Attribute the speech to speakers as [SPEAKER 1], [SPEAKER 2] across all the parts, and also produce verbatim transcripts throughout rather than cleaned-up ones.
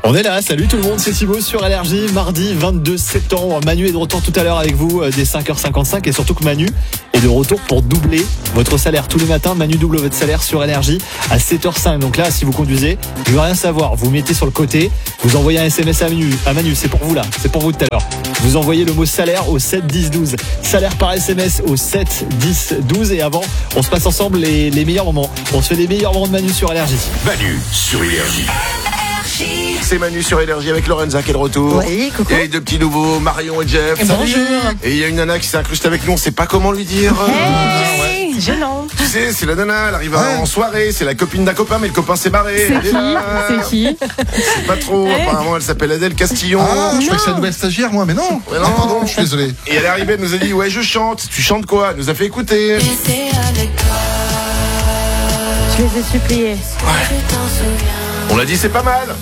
[SPEAKER 1] On est là, salut tout le monde, c'est Thibaut sur L R J, mardi vingt-deux septembre. Manu est de retour tout à l'heure avec vous dès cinq heures cinquante-cinq et surtout que Manu est de retour pour doubler votre salaire tous les matins. Manu double votre salaire sur L R J à sept heures cinq. Donc là, si vous conduisez, je veux rien savoir, vous mettez sur le côté, vous envoyez un S M S à Manu, à Manu, c'est pour vous là, c'est pour vous tout à l'heure. Vous envoyez le mot salaire au sept dix douze. Salaire par S M S au sept dix douze et avant, on se passe ensemble les, les meilleurs moments. On se fait les meilleurs moments de Manu sur L R J.
[SPEAKER 2] Manu sur L R J. C'est Manu sur L R J avec Lorenza qui est de retour.
[SPEAKER 3] Oui, coucou.
[SPEAKER 2] Et les deux petits nouveaux, Marion et Jeff.
[SPEAKER 3] Et bonjour.
[SPEAKER 2] Et il y a une nana qui s'est incrustée avec nous, on sait pas comment lui dire.
[SPEAKER 3] Hey,
[SPEAKER 2] ouais.
[SPEAKER 3] c'est gênant.
[SPEAKER 2] Tu sais, c'est la nana, elle arrive
[SPEAKER 4] Ouais.
[SPEAKER 2] en soirée, c'est la copine d'un copain, mais le copain s'est barré.
[SPEAKER 3] C'est
[SPEAKER 2] Elle est
[SPEAKER 3] qui
[SPEAKER 2] là.
[SPEAKER 3] C'est qui
[SPEAKER 2] C'est pas trop,
[SPEAKER 3] Hey.
[SPEAKER 2] apparemment elle s'appelle Adèle Castillon.
[SPEAKER 4] Ah, je
[SPEAKER 3] Non.
[SPEAKER 4] crois que c'est la nouvelle stagiaire, moi, mais non.
[SPEAKER 2] Ouais, non.
[SPEAKER 4] Ah, pardon, je suis désolé.
[SPEAKER 2] Et elle est arrivée, elle nous a dit, ouais, je chante. Tu chantes quoi? Elle nous a fait écouter.
[SPEAKER 3] Je les ai suppliés.
[SPEAKER 2] On l'a dit, c'est pas mal.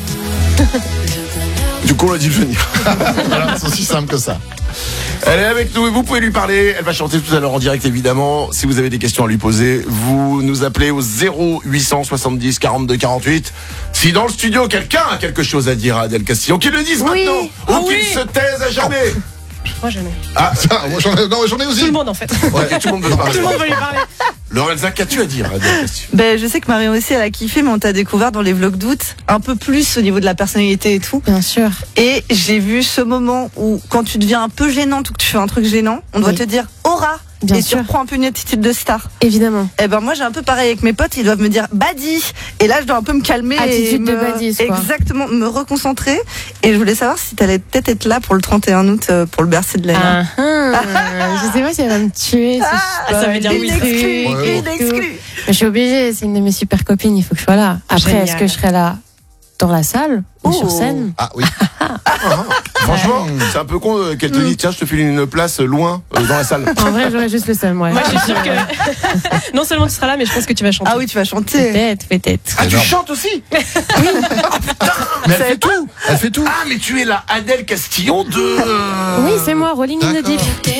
[SPEAKER 2] Du coup, on l'a dit de venir.
[SPEAKER 4] Voilà, c'est aussi simple que ça.
[SPEAKER 2] Elle est avec nous et vous pouvez lui parler. Elle va chanter tout à l'heure en direct, évidemment. Si vous avez des questions à lui poser, vous nous appelez au zéro huit cent soixante-dix quarante-deux quarante-huit. Si dans le studio, quelqu'un a quelque chose à dire à Adèle Castillon, qu'il le dise
[SPEAKER 3] Oui.
[SPEAKER 2] maintenant.
[SPEAKER 3] Ah
[SPEAKER 2] Ou qu'il
[SPEAKER 3] oui.
[SPEAKER 2] se taise à jamais.
[SPEAKER 3] Moi jamais.
[SPEAKER 2] Ah,
[SPEAKER 4] Ça, moi, j'en ai, non, j'en ai aussi.
[SPEAKER 3] Tout le monde en fait.
[SPEAKER 2] ouais, tout le monde veut parler.
[SPEAKER 3] Tout le monde veut lui parler.
[SPEAKER 2] Lorenza, qu'as-tu à dire à Adèle Castillon?
[SPEAKER 5] Ben, je sais que Marion aussi, elle a kiffé, mais on t'a découvert dans les vlogs d'août, un peu plus au niveau de la personnalité et tout.
[SPEAKER 3] Bien sûr.
[SPEAKER 5] Et j'ai vu ce moment où, quand tu deviens un peu gênante ou que tu fais un truc gênant, on doit
[SPEAKER 3] Oui.
[SPEAKER 5] te dire aura.
[SPEAKER 3] Bien
[SPEAKER 5] et
[SPEAKER 3] sûr.
[SPEAKER 5] tu reprends un peu une attitude de star.
[SPEAKER 3] Évidemment.
[SPEAKER 5] Et ben moi j'ai un peu pareil avec mes potes, ils doivent me dire badi. Et là je dois un peu me calmer.
[SPEAKER 3] Attitude
[SPEAKER 5] et
[SPEAKER 3] de
[SPEAKER 5] me-
[SPEAKER 3] badise, quoi.
[SPEAKER 5] Exactement, me reconcentrer. Et je voulais savoir si t'allais peut-être être là pour le trente et un août euh, pour le Bercy de l'A N A.
[SPEAKER 3] Ah, ah. Je sais pas si elle va me tuer. si je
[SPEAKER 5] ça
[SPEAKER 3] peux
[SPEAKER 5] veut dire
[SPEAKER 3] des
[SPEAKER 5] oui.
[SPEAKER 3] trucs
[SPEAKER 5] Exclu,
[SPEAKER 3] et
[SPEAKER 4] ouais.
[SPEAKER 3] tout.
[SPEAKER 5] exclu.
[SPEAKER 3] Mais je suis obligée, c'est une de mes super copines, il faut que je sois là. Après,
[SPEAKER 5] Génial.
[SPEAKER 3] est-ce que je serai là dans la salle ou
[SPEAKER 5] Oh.
[SPEAKER 3] sur scène?
[SPEAKER 4] Ah oui.
[SPEAKER 2] Franchement, c'est un peu con euh, qu'elle te dise, tiens, je te file une place loin euh, dans la salle.
[SPEAKER 3] En vrai, j'aurais juste le seum, ouais.
[SPEAKER 6] Moi, je suis sûre que non seulement tu seras là, mais je pense que tu vas chanter.
[SPEAKER 5] Ah oui, tu vas chanter.
[SPEAKER 3] Peut-être, peut-être.
[SPEAKER 2] Ah, tu
[SPEAKER 4] énorme.
[SPEAKER 2] chantes aussi?
[SPEAKER 4] Mais elle fait tout. Elle fait tout.
[SPEAKER 2] Ah, mais tu es la Adèle Castillon de... euh,
[SPEAKER 3] Oui, c'est moi, Rolling in the
[SPEAKER 4] D'accord.
[SPEAKER 3] Deep.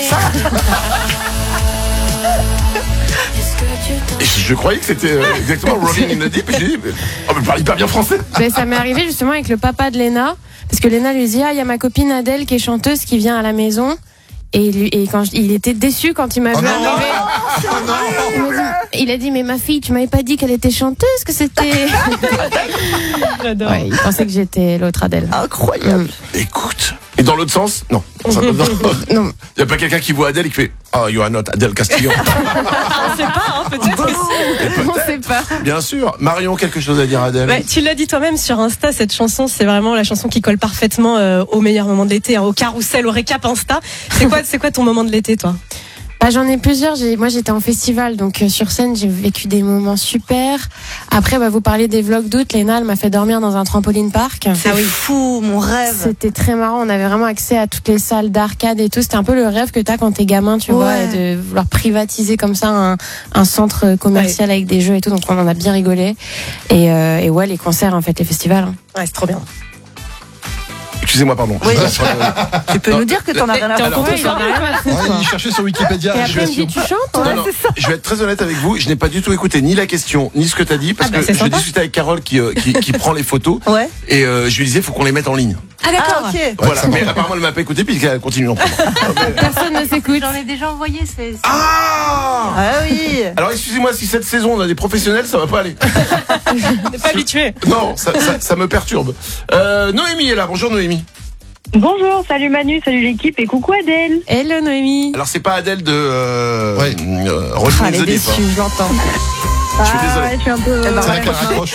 [SPEAKER 2] Et je, je croyais que c'était euh, exactement Rolling in the Deep. Et j'ai dit, mais, oh, mais elle parle hyper bien français.
[SPEAKER 3] Ben, ça m'est arrivé justement avec le papa de Léna, parce que Léna lui dit, ah, il y a ma copine Adèle qui est chanteuse qui vient à la maison. Et, lui, et quand je- il était déçu quand il m'a
[SPEAKER 4] Oh
[SPEAKER 3] vu
[SPEAKER 4] non.
[SPEAKER 3] arriver.
[SPEAKER 4] Oh non.
[SPEAKER 3] Il, m'a dit, il a dit, mais ma fille, tu m'avais pas dit qu'elle était chanteuse, que c'était...
[SPEAKER 6] J'adore.
[SPEAKER 3] Ouais, il pensait que j'étais l'autre Adèle.
[SPEAKER 5] Incroyable.
[SPEAKER 2] Écoute. Et dans l'autre sens, non. Ça, non.
[SPEAKER 3] Non.
[SPEAKER 2] Il n'y a pas quelqu'un qui voit Adèle et qui fait, oh, you are not Adèle Castillon.
[SPEAKER 6] On sait pas, hein, peut-être que si.
[SPEAKER 3] On sait pas.
[SPEAKER 2] Bien sûr. Marion, quelque chose à dire à Adèle?
[SPEAKER 6] Ouais, tu l'as dit toi-même sur Insta, cette chanson, c'est vraiment la chanson qui colle parfaitement euh, au meilleur moment de l'été, hein, au carrousel, au récap Insta. C'est quoi, c'est quoi ton moment de l'été, toi?
[SPEAKER 3] Bah, j'en ai plusieurs. J'ai, moi, j'étais en festival, donc euh, sur scène, j'ai vécu des moments super. Après, bah, vous parlez des vlogs d'août. Léna, elle m'a fait dormir dans un trampoline park.
[SPEAKER 5] C'est fou, mon rêve.
[SPEAKER 3] C'était très marrant. On avait vraiment accès à toutes les salles d'arcade et tout. C'était un peu le rêve que t'as quand t'es gamin, tu vois,
[SPEAKER 5] Ouais.
[SPEAKER 3] et de vouloir privatiser comme ça un, un centre commercial avec des jeux et tout. Donc, on en a bien rigolé. Et, euh, et ouais, les concerts, en fait, les festivals. hein.
[SPEAKER 6] Ouais, c'est trop bien.
[SPEAKER 2] Excusez-moi, pardon.
[SPEAKER 5] Oui.
[SPEAKER 2] Je-
[SPEAKER 5] Tu peux nous dire que t'en as rien à
[SPEAKER 6] T'es en
[SPEAKER 5] faire.
[SPEAKER 6] contrôle,
[SPEAKER 3] Ouais, il en a rien à foutre,
[SPEAKER 4] Ouais,
[SPEAKER 3] quoi.
[SPEAKER 4] il cherchait sur Wikipédia.
[SPEAKER 3] Et
[SPEAKER 4] je
[SPEAKER 3] après,
[SPEAKER 4] suis
[SPEAKER 3] il me dit,
[SPEAKER 4] sûr.
[SPEAKER 3] tu chantes?
[SPEAKER 2] Non, non, je vais être très honnête avec vous, je n'ai pas du tout écouté ni la question, ni ce que tu as dit, parce
[SPEAKER 6] Ah bah,
[SPEAKER 2] que
[SPEAKER 6] c'est
[SPEAKER 2] j'ai
[SPEAKER 6] sympa.
[SPEAKER 2] discuté avec Carole qui, euh, qui, qui prend les photos,
[SPEAKER 5] Ouais.
[SPEAKER 2] et euh, je lui disais, il faut qu'on les mette en ligne.
[SPEAKER 6] Ah,
[SPEAKER 5] Ah, ok.
[SPEAKER 2] Voilà, mais apparemment, elle m'a pas écouté, puisqu'elle continue d'en prendre.
[SPEAKER 3] Personne ne s'écoute.
[SPEAKER 7] J'en ai déjà envoyé, c'est.
[SPEAKER 2] Ah
[SPEAKER 5] Ah oui.
[SPEAKER 2] Alors, excusez-moi, si cette saison, on a des professionnels, ça va pas aller.
[SPEAKER 6] T'es pas habitué.
[SPEAKER 2] Non, ça, ça, ça me perturbe. Euh, Noémie est là, bonjour Noémie.
[SPEAKER 7] Bonjour, salut Manu, salut l'équipe et coucou Adèle.
[SPEAKER 6] Hello, Noémie.
[SPEAKER 2] Alors, c'est pas Adèle de euh,
[SPEAKER 4] Ouais.
[SPEAKER 2] euh, Rolling
[SPEAKER 5] Ah,
[SPEAKER 2] in
[SPEAKER 5] elle est
[SPEAKER 2] the Deep,
[SPEAKER 5] déçue,
[SPEAKER 2] hein.
[SPEAKER 5] je l'entends.
[SPEAKER 2] Je suis
[SPEAKER 7] Ah,
[SPEAKER 2] désolé.
[SPEAKER 7] ouais, je suis un peu.
[SPEAKER 5] Eh ben,
[SPEAKER 4] C'est vrai qu'elle raccroche.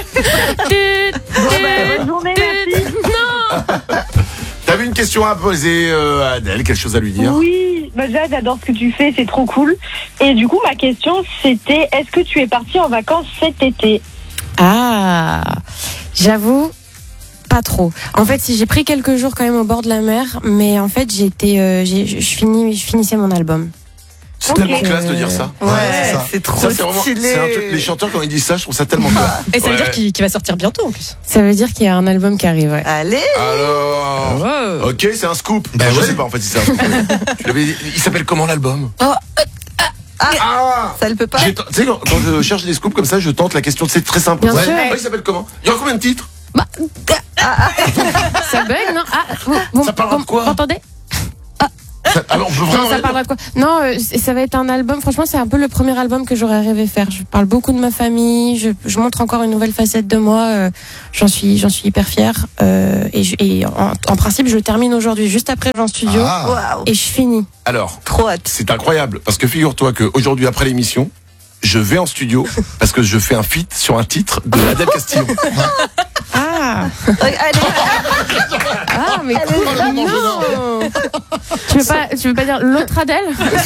[SPEAKER 7] Bonne journée, merci.
[SPEAKER 2] T'avais une question à poser euh, à Adèle, quelque chose à lui dire?
[SPEAKER 7] Oui, bah, déjà, j'adore ce que tu fais, c'est trop cool. Et du coup, ma question, c'était est-ce que tu es partie en vacances cet été?
[SPEAKER 3] Ah, j'avoue, pas trop. En fait, si j'ai pris quelques jours quand même au bord de la mer, mais en fait, j'étais, euh, j'ai, je finis, je finissais mon album.
[SPEAKER 2] C'est
[SPEAKER 7] Ok.
[SPEAKER 2] tellement classe de dire ça.
[SPEAKER 5] Ouais,
[SPEAKER 4] c'est ça.
[SPEAKER 5] c'est trop
[SPEAKER 2] Ça, c'est vraiment,
[SPEAKER 5] stylé.
[SPEAKER 2] c'est un truc, les chanteurs, quand ils disent ça, je trouve ça tellement classe.
[SPEAKER 6] Et ça veut
[SPEAKER 2] Ouais.
[SPEAKER 6] dire qu'il qu'il va sortir bientôt en plus.
[SPEAKER 3] Ça veut dire qu'il y a un album qui arrive. Ouais.
[SPEAKER 5] Allez.
[SPEAKER 2] Alors, ok, c'est un scoop.
[SPEAKER 4] Ben
[SPEAKER 2] je
[SPEAKER 4] ouais.
[SPEAKER 2] sais pas en fait si c'est un scoop. Je l'avais dit. Il s'appelle comment l'album?
[SPEAKER 5] Ah,
[SPEAKER 2] Ah
[SPEAKER 5] ça le peut pas.
[SPEAKER 2] J'ai ten- Tu sais, quand, quand je cherche des scoops comme ça, je tente la question. C'est très simple.
[SPEAKER 3] Bien
[SPEAKER 2] Ouais.
[SPEAKER 3] sûr.
[SPEAKER 2] Ah, il s'appelle comment? Il y a combien de titres?
[SPEAKER 3] Bah, Ça bug, non? Ah, vous, vous,
[SPEAKER 2] Ça parlera de
[SPEAKER 3] vous-
[SPEAKER 2] quoi
[SPEAKER 3] vous entendez?
[SPEAKER 2] Ça- ah, on peut
[SPEAKER 3] Non,
[SPEAKER 2] vraiment
[SPEAKER 3] ça
[SPEAKER 2] rien
[SPEAKER 3] parlera de quoi? Non, euh, c- ça va être un album. Franchement, c'est un peu le premier album que j'aurais rêvé faire. Je parle beaucoup de ma famille. Je, je montre encore une nouvelle facette de moi. euh, j'en suis, j'en suis hyper fière. Euh, et je- et en, en principe, je le termine aujourd'hui, juste après je vais en studio,
[SPEAKER 4] Ah.
[SPEAKER 5] Waouh.
[SPEAKER 3] et je finis.
[SPEAKER 2] Alors,
[SPEAKER 5] Trop hâte.
[SPEAKER 2] c'est incroyable parce que figure-toi qu'aujourd'hui, après l'émission, je vais en studio parce que je fais un feat sur un titre de Adèle Castillo.
[SPEAKER 3] Ah,
[SPEAKER 5] Allez,
[SPEAKER 3] ah, mais cool.
[SPEAKER 4] Oh, mon
[SPEAKER 3] Non. Tu veux pas, tu veux pas dire l'autre Adèle?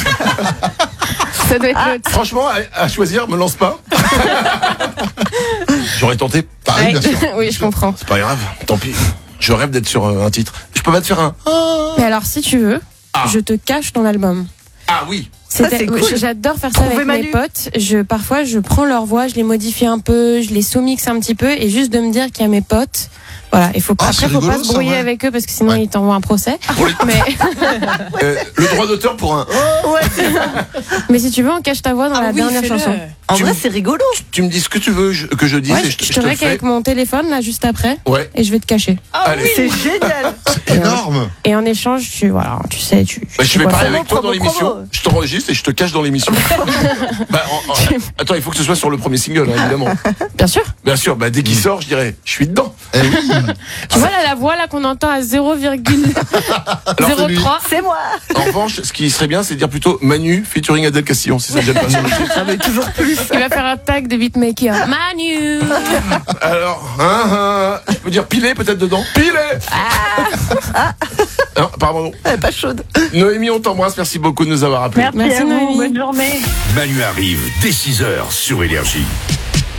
[SPEAKER 3] Ça doit être l'autre.
[SPEAKER 2] Franchement, à, à choisir, me lance pas. J'aurais tenté.
[SPEAKER 4] Pareil,
[SPEAKER 3] Ouais.
[SPEAKER 4] bien sûr.
[SPEAKER 3] Oui, je comprends.
[SPEAKER 2] C'est pas grave, tant pis. Je rêve d'être sur euh, un titre. Je peux pas te faire un.
[SPEAKER 3] Mais alors, si tu veux,
[SPEAKER 2] Ah.
[SPEAKER 3] je te cache ton album.
[SPEAKER 2] Ah oui.
[SPEAKER 5] Ça,
[SPEAKER 3] C'était-
[SPEAKER 5] c'est cool.
[SPEAKER 3] oui, J'adore faire ça
[SPEAKER 5] Trouver
[SPEAKER 3] avec
[SPEAKER 5] Manu.
[SPEAKER 3] mes potes. Je, parfois, je prends leur voix, je les modifie un peu, je les sous-mixe un petit peu, et juste de me dire qu'il y a mes potes. Voilà, il faut pas,
[SPEAKER 4] Ah,
[SPEAKER 3] après,
[SPEAKER 4] c'est
[SPEAKER 3] faut pas
[SPEAKER 4] rigolo,
[SPEAKER 3] se
[SPEAKER 4] ça,
[SPEAKER 3] brouiller
[SPEAKER 4] ouais.
[SPEAKER 3] avec eux parce que sinon
[SPEAKER 4] Ouais.
[SPEAKER 3] ils t'envoient un procès.
[SPEAKER 2] Pour les-
[SPEAKER 3] Mais,
[SPEAKER 2] Euh, le droit d'auteur pour un.
[SPEAKER 3] mais si tu veux, on cache ta voix dans
[SPEAKER 6] Ah
[SPEAKER 3] la
[SPEAKER 6] oui,
[SPEAKER 3] dernière
[SPEAKER 6] fais-le.
[SPEAKER 3] chanson.
[SPEAKER 5] En
[SPEAKER 2] Tu
[SPEAKER 5] vrai,
[SPEAKER 2] me-
[SPEAKER 5] c'est rigolo.
[SPEAKER 2] Tu me dis ce que tu veux je- que je dise
[SPEAKER 3] Ouais,
[SPEAKER 2] et
[SPEAKER 3] je,
[SPEAKER 2] je,
[SPEAKER 3] je
[SPEAKER 2] je
[SPEAKER 3] te
[SPEAKER 2] te le
[SPEAKER 3] rec
[SPEAKER 2] fais.
[SPEAKER 3] avec mon téléphone là juste après,
[SPEAKER 2] Ouais.
[SPEAKER 3] et je vais te cacher.
[SPEAKER 2] Allez.
[SPEAKER 5] C'est génial.
[SPEAKER 4] C'est énorme.
[SPEAKER 3] Et en échange, tu voilà, tu sais, tu.
[SPEAKER 2] Bah,
[SPEAKER 3] tu
[SPEAKER 2] je fais
[SPEAKER 3] vois
[SPEAKER 2] pareil
[SPEAKER 3] ça.
[SPEAKER 2] avec toi dans
[SPEAKER 5] promo,
[SPEAKER 2] l'émission.
[SPEAKER 5] promo.
[SPEAKER 2] Je t'enregistre et je te cache dans l'émission. bah, en- en- attends, il faut que ce soit sur le premier single, hein, évidemment.
[SPEAKER 3] Bien sûr.
[SPEAKER 2] Bien sûr, bah, dès qu'il sort, je dirais, je suis dedans.
[SPEAKER 4] Eh oui.
[SPEAKER 3] Tu vois là la voix là qu'on entend à zéro virgule zéro trois.
[SPEAKER 5] C'est moi.
[SPEAKER 2] En revanche, ce qui serait bien, c'est de dire plutôt Manu featuring Adèle Castillon, si ça te gêne pas. sur le titre.
[SPEAKER 5] Ça veut toujours plus.
[SPEAKER 3] Il va faire un tag de beatmaker. Manu.
[SPEAKER 2] Alors, hein, hein, je peux dire piler peut-être dedans. Piler. Ah. Non, pardon. non.
[SPEAKER 5] Elle est pas chaude.
[SPEAKER 2] Noémie, on t'embrasse. Merci beaucoup de nous avoir appelés.
[SPEAKER 7] Merci,
[SPEAKER 3] Merci,
[SPEAKER 7] à vous.
[SPEAKER 3] Noémie.
[SPEAKER 7] Bonne journée.
[SPEAKER 8] Manu arrive dès six heures sur Énergie.